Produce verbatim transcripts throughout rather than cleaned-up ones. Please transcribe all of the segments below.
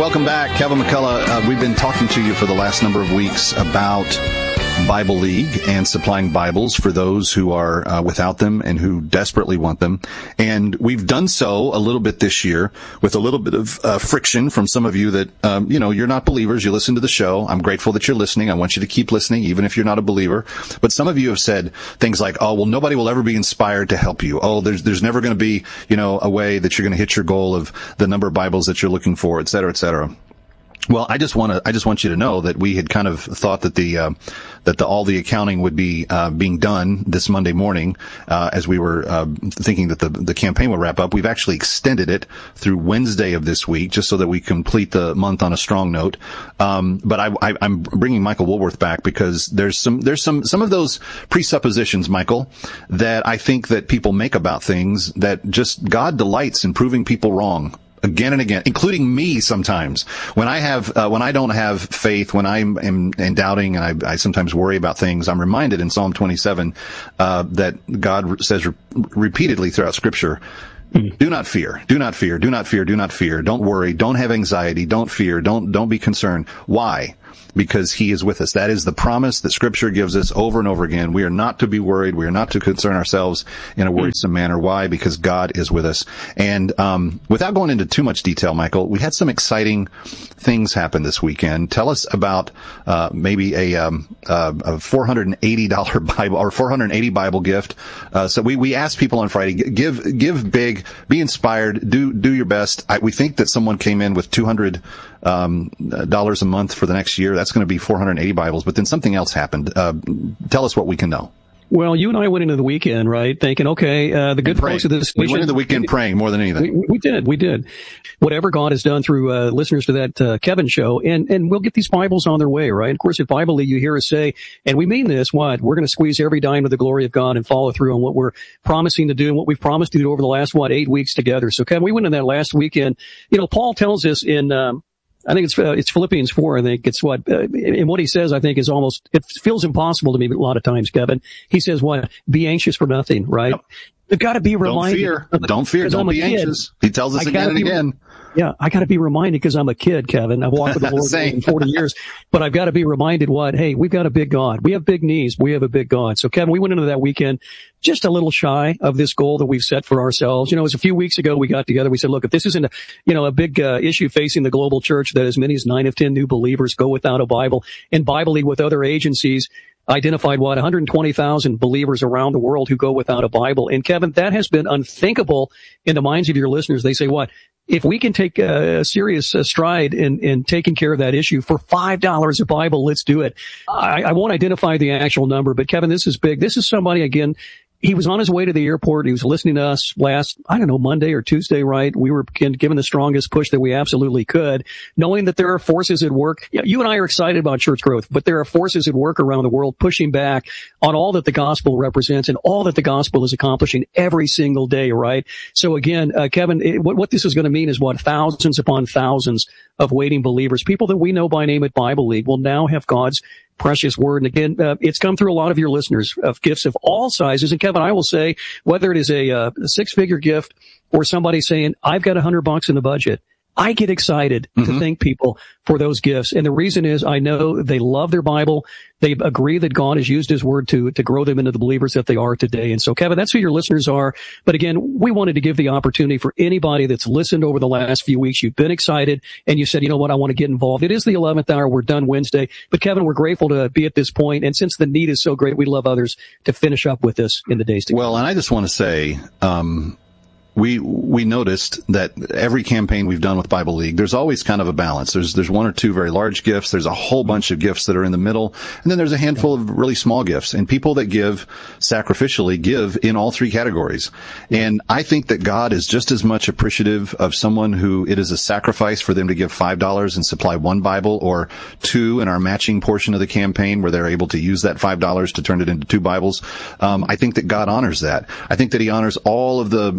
Welcome back. Kevin McCullough. Uh, we've been talking to you for the last number of weeks about Bible League and supplying Bibles for those who are uh, without them and who desperately want them. And we've done so a little bit this year with a little bit of uh, friction from some of you that, um, you know, you're not believers. You listen to the show. I'm grateful that you're listening. I want you to keep listening, even if you're not a believer. But some of you have said things like, oh, well, nobody will ever be inspired to help you. Oh, there's, there's never going to be, you know, a way that you're going to hit your goal of the number of Bibles that you're looking for, et cetera, et cetera. Well, I just want to, I just want you to know that we had kind of thought that the, uh, that the, all the accounting would be, uh, being done this Monday morning, uh, as we were, uh, thinking that the, the campaign would wrap up. We've actually extended it through Wednesday of this week, just so that we complete the month on a strong note. Um, but I, I, I'm bringing Michael Woolworth back because there's some, there's some, some of those presuppositions, Michael, that I think that people make about things that just God delights in proving people wrong. Again and again, including me sometimes. When I have, uh, when I don't have faith, when I'm am, am doubting and I, I sometimes worry about things, I'm reminded in Psalm twenty-seven, uh, that God says re- repeatedly throughout Scripture, do not fear, do not fear, do not fear, do not fear. Don't worry, don't have anxiety, don't fear, don't, don't be concerned. Why? Because he is with us. That is the promise that Scripture gives us over and over again. We are not to be worried. We are not to concern ourselves in a worrisome manner. Why? Because God is with us. And um without going into too much detail, Michael, we had some exciting things happen this weekend. Tell us about uh maybe a um uh, a four hundred eighty dollars Bible or four hundred eighty Bible gift. Uh so we we asked people on Friday, give give big, be inspired, do do your best. I, we think that someone came in with two hundred um dollars a month for the next year. That's going to be four hundred eighty Bibles, but then something else happened. Uh, tell us what we can know. Well, you and I went into the weekend, right, thinking, okay, uh, the good folks of this station. We went into the weekend praying more than anything. We, we did, we did. Whatever God has done through uh, listeners to that uh, Kevin show, and and we'll get these Bibles on their way, right? Of course, at Bible League, you hear us say, and we mean this, what? We're going to squeeze every dime of the glory of God and follow through on what we're promising to do and what we've promised to do over the last, what, eight weeks together. So, Kevin, we went in that last weekend. You know, Paul tells us in um, I think it's uh, it's Philippians four. I think it's what, uh, and what he says, I think, is almost, it feels impossible to me a lot of times, Kevin. He says, what? Be anxious for nothing, right? Yep. You've got to be reminded. Don't fear. Don't fear. Don't be anxious. He tells us again and be, again. Yeah, I got to be reminded because I'm a kid, Kevin. I've walked with the Lord for forty years, but I've got to be reminded what, hey, we've got a big God. We have big knees. We have a big God. So, Kevin, we went into that weekend just a little shy of this goal that we've set for ourselves. You know, it was a few weeks ago we got together. We said, look, if this isn't a, you know, a big uh, issue facing the global church that as many as nine of ten new believers go without a Bible, and Bible League with other agencies identified, what, one hundred twenty thousand believers around the world who go without a Bible. And Kevin, that has been unthinkable in the minds of your listeners. They say, what? If we can take a serious uh, stride in, in taking care of that issue for five dollars a Bible, let's do it. I, I won't identify the actual number, but Kevin, this is big. This is somebody, again, he was on his way to the airport. He was listening to us last, I don't know, Monday or Tuesday, right? We were given the strongest push that we absolutely could, knowing that there are forces at work. You and I are excited about church growth, but there are forces at work around the world pushing back on all that the gospel represents and all that the gospel is accomplishing every single day, right? So again, uh, Kevin, it, what, what this is going to mean is what? Thousands upon thousands of waiting believers, people that we know by name at Bible League, will now have God's precious word. And again, uh, it's come through a lot of your listeners of gifts of all sizes. And Kevin, I will say, whether it is a, uh, a six-figure gift or somebody saying, I've got a hundred bucks in the budget, I get excited mm-hmm. to thank people for those gifts. And the reason is I know they love their Bible. They agree that God has used his word to, to grow them into the believers that they are today. And so, Kevin, that's who your listeners are. But again, we wanted to give the opportunity for anybody that's listened over the last few weeks. You've been excited and you said, you know what, I want to get involved. It is the eleventh hour. We're done Wednesday. But Kevin, we're grateful to be at this point. And since the need is so great, we'd love others to finish up with this in the days to come. Well, and I just want to say, um, We, we noticed that every campaign we've done with Bible League, there's always kind of a balance. There's, there's one or two very large gifts. There's a whole bunch of gifts that are in the middle. And then there's a handful of really small gifts. And people that give sacrificially give in all three categories. And I think that God is just as much appreciative of someone who it is a sacrifice for them to give five dollars and supply one Bible, or two in our matching portion of the campaign where they're able to use that five dollars to turn it into two Bibles. Um, I think that God honors that. I think that he honors all of the families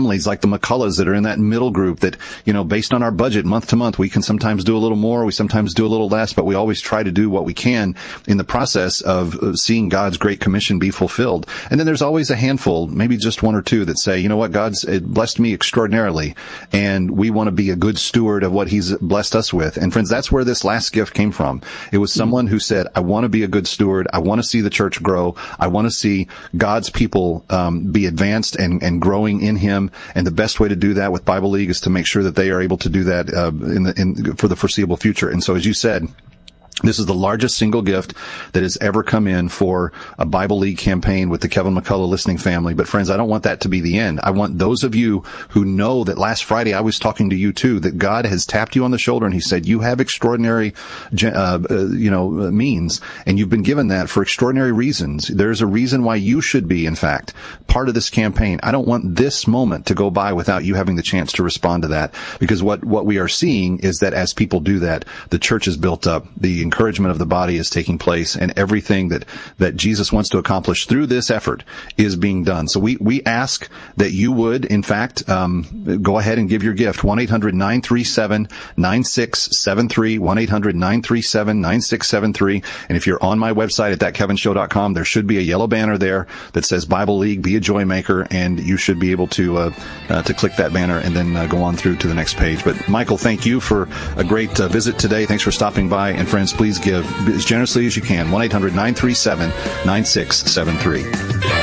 families like the McCulloughs that are in that middle group that, you know, based on our budget month to month, we can sometimes do a little more, we sometimes do a little less, but we always try to do what we can in the process of seeing God's great commission be fulfilled. And then there's always a handful, maybe just one or two, that say, you know what, God's blessed me extraordinarily, and we want to be a good steward of what he's blessed us with. And friends, that's where this last gift came from. It was someone who said, I want to be a good steward. I want to see the church grow. I want to see God's people um, be advanced and, and growing in him. And the best way to do that with Bible League is to make sure that they are able to do that uh, in the, in, for the foreseeable future. And so, as you said, this is the largest single gift that has ever come in for a Bible League campaign with the Kevin McCullough listening family. But friends, I don't want that to be the end. I want those of you who know that last Friday I was talking to you too, that God has tapped you on the shoulder and he said, you have extraordinary, uh, uh, you know, means, and you've been given that for extraordinary reasons. There's a reason why you should be, in fact, part of this campaign. I don't want this moment to go by without you having the chance to respond to that, because what, what we are seeing is that as people do that, the church is built up. The encouragement of the body is taking place, and everything that, that Jesus wants to accomplish through this effort is being done. So we, we ask that you would, in fact, um, go ahead and give your gift. one eight hundred nine three seven nine six seven three, one eight hundred nine three seven nine six seven three. And if you're on my website at that kevin show dot com, there should be a yellow banner there that says Bible League, be a joy maker, and you should be able to, uh, uh to click that banner and then uh, go on through to the next page. But Michael, thank you for a great uh, visit today. Thanks for stopping by. And friends, please give as generously as you can. one eight hundred nine three seven nine six seven three.